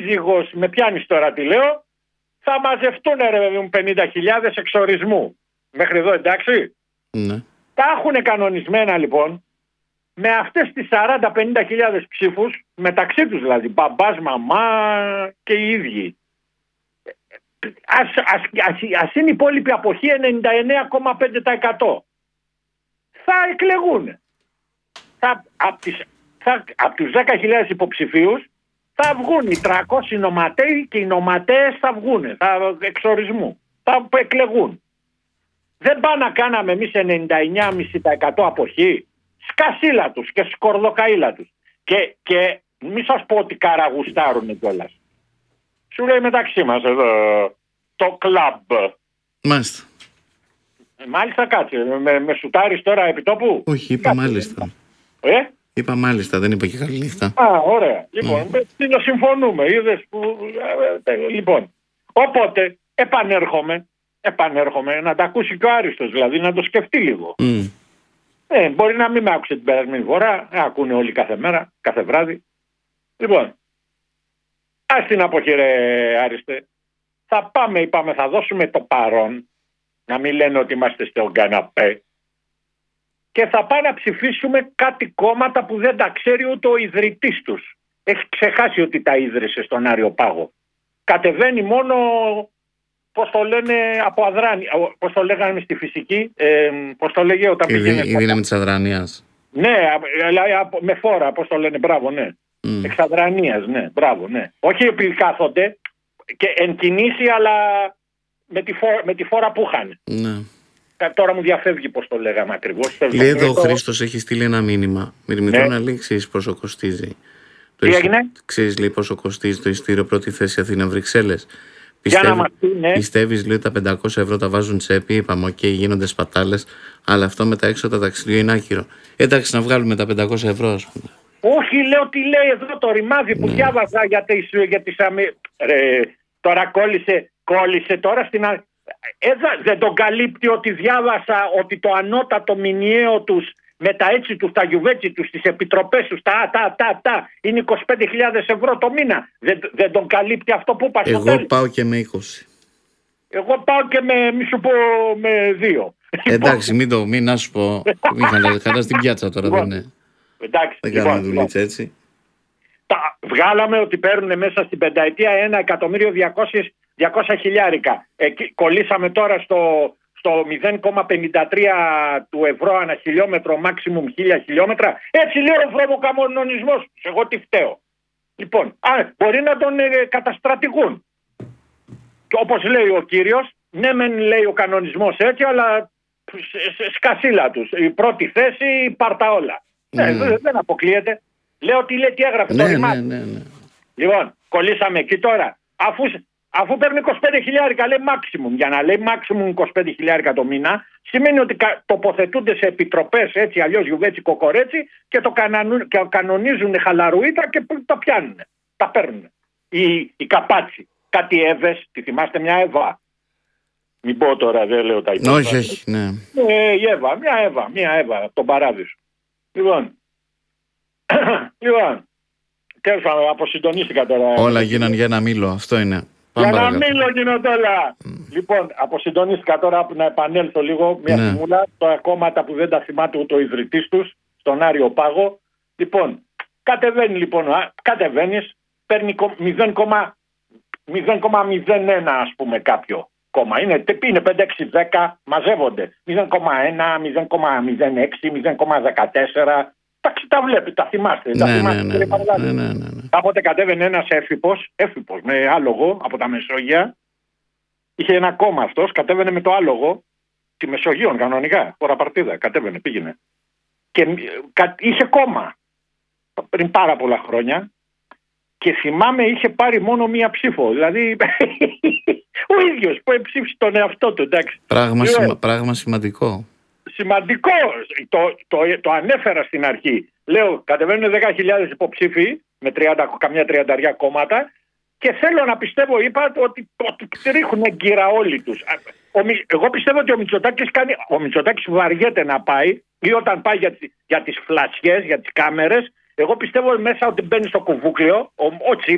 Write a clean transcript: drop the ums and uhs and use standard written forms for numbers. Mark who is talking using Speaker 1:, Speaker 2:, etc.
Speaker 1: σύζυγος, με πιάνεις τώρα τι λέω, θα μαζευτούν 50.000 εξορισμού. Μέχρι εδώ εντάξει.
Speaker 2: Ναι.
Speaker 1: Τα έχουν κανονισμένα λοιπόν με αυτές τις 40-50.000 ψήφους, μεταξύ τους δηλαδή, μπαμπάς, μαμά και οι ίδιοι. Ας είναι η υπόλοιπη αποχή 99,5%. Θα εκλεγούν. Από τους 10.000 υποψηφίους θα βγουν οι 300 νοματέοι και οι νοματέες θα βγουν, θα εξορισμού, θα εκλεγούν. Δεν πάνε να κάναμε εμείς 99,5% αποχή. Σκασίλα τους και σκορδοκαΐλα τους. Και μη σας πω ότι καραγουστάρουνε κιόλας. Σου λέει μεταξύ μας εδώ το κλαμπ.
Speaker 2: Μάλιστα.
Speaker 1: Μάλιστα κάτσε. Με σουτάρεις τώρα επί τόπου.
Speaker 2: Όχι, είπα μάλιστα. Είπα μάλιστα, δεν είπα και καλή νύχτα.
Speaker 1: Ωραία. Λοιπόν, να συμφωνούμε. Είδες που... Λοιπόν, οπότε επανέρχομαι να τα ακούσει και ο Άριστος, δηλαδή να το σκεφτεί λίγο. Μπορεί να μην με άκουσε την περασμένη φορά, ακούνε όλοι κάθε μέρα, κάθε βράδυ. Λοιπόν, ας την αποχή ρε Άριστε. Θα είπαμε, θα δώσουμε το παρόν, να μην λένε ότι είμαστε στον καναπέ, και θα πάμε να ψηφίσουμε κάτι κόμματα που δεν τα ξέρει ούτε ο ιδρυτής τους. Έχει ξεχάσει ότι τα ίδρυσε στον Άριο Πάγο. Κατεβαίνει μόνο, πώς το λένε, από αδράνεια. Πώς το λέγανε στη φυσική, πώς το λέγε όταν πήγαινε.
Speaker 2: Η δύναμη της αδρανίας.
Speaker 1: Ναι, με φόρα, πώς το λένε, μπράβο, ναι. Εξαδρανίας, ναι, μπράβο, ναι. Όχι επειδή κάθονται και εν κινήσει, αλλά με τη φόρα που είχαν.
Speaker 2: Ναι.
Speaker 1: Τώρα μου διαφεύγει πώς το λέγαμε ακριβώς.
Speaker 2: Λέει εδώ ο Χρήστος έχει στείλει ένα μήνυμα. Μυρμητώ να λέει, ξέρεις πόσο κοστίζει.
Speaker 1: Τι έγινε?
Speaker 2: Ξέρεις, λέει, πόσο κοστίζει το ειστήριο πρώτη θέση Αθήνα-Βρυξέλλες. Πιστεύεις, λέει, τα 500 ευρώ τα βάζουν τσέπη? Είπαμε, οκ, γίνονται σπατάλες, αλλά αυτό με τα έξοδα ταξιδιού είναι άκυρο. Εντάξει, να βγάλουμε τα 500 ευρώ, ας πούμε.
Speaker 1: Όχι, λέω τι λέει εδώ το ρημάδι που διάβαζα για τις τώρα κόλλησε τώρα στην... δεν τον καλύπτει ότι διάβασα ότι το ανώτατο μηνιαίο τους με τα έτσι τους, τα γιουβέτσι τους, τις επιτροπές τους, είναι 25.000 ευρώ το μήνα. Δεν τον καλύπτει αυτό που είπα στο τέλος.
Speaker 2: Πάω και με 20.
Speaker 1: Εγώ πάω και μη σου πω με 2.
Speaker 2: Εντάξει, μην να σου πω. Μην χαλάς την πιάτσα τώρα, δεν είναι.
Speaker 1: Εντάξει,
Speaker 2: δεν κάνουμε δουλίτσα έτσι.
Speaker 1: Βγάλαμε ότι παίρνουν μέσα στην πενταετία 1.200.000. Κολλήσαμε τώρα στο 0,53 του ευρώ ανά χιλιόμετρο, maximum 1.000 χιλιόμετρα. Έτσι λέει ο βρωμοκαμονονισμός. Εγώ τι φταίω. Λοιπόν, μπορεί να τον καταστρατηγούν. Και όπως λέει ο κύριος, ναι μεν λέει ο κανονισμός έτσι, αλλά σκασίλα τους. Η πρώτη θέση πάρτα όλα. Δεν αποκλείεται. Λέω τι λέει, τι έγραφε το ρημάδι.
Speaker 2: Ναι.
Speaker 1: Λοιπόν, κολλήσαμε εκεί τώρα. Αφού παίρνει 25.000, λέει maximum. Για να λέει maximum 25.000 το μήνα, σημαίνει ότι τοποθετούνται σε επιτροπές έτσι, αλλιώς γιουβέτσι κοκορέτσι και το κανονίζουν χαλαρουίτα και το πιάνουν. Τα παίρνουν. Η καπάτσι. Κάτι Εύες, τη θυμάστε μια Εύα? Μην πω τώρα, δεν λέω τα υπόλοιπα.
Speaker 2: Όχι, ναι.
Speaker 1: Η Εύα, μια Εύα, τον παράδεισο. Λοιπόν, τέλος πάντων, αποσυντονίστηκα τώρα.
Speaker 2: Όλα γίναν για ένα μήλο, αυτό είναι.
Speaker 1: Για ένα μήλο γίνονται όλα. Λοιπόν, αποσυντονίστηκα τώρα να επανέλθω λίγο μια στιγμούλα. Τα κόμματα που δεν τα θυμάται ούτε ο ιδρυτής τους, στον Άριο Πάγο. Λοιπόν, κατεβαίνεις, παίρνει 0,01 ας πούμε κάποιο κόμμα. Είναι 5-6-10, μαζεύονται. 0,1, 0,06, 0,14. Τα βλέπει, τα θυμάστε.
Speaker 2: Ναι.
Speaker 1: Κάποτε κατέβαινε ένας έφυπος με άλογο από τα Μεσόγεια. Είχε ένα κόμμα αυτός, κατέβαινε με το άλογο τη Μεσογείων κανονικά. Χώρα παρτίδα, κατέβαινε, πήγαινε. Και είχε κόμμα πριν πάρα πολλά χρόνια και θυμάμαι είχε πάρει μόνο μία ψήφο. Δηλαδή ο ίδιος που ψήφισε τον εαυτό του, εντάξει.
Speaker 2: Πράγμα σημαντικό.
Speaker 1: Σημαντικό, το ανέφερα στην αρχή. Λέω, κατεβαίνουν 10.000 υποψήφοι με καμιά 30 κόμματα και θέλω να πιστεύω, είπα, ότι ρίχνουν γκύρα όλοι τους. Εγώ πιστεύω ότι ο Μητσοτάκης βαριέται να πάει ή όταν πάει για τις φλασιές, για τις κάμερες. Εγώ πιστεύω μέσα ότι μπαίνει στο κουβούκλιο,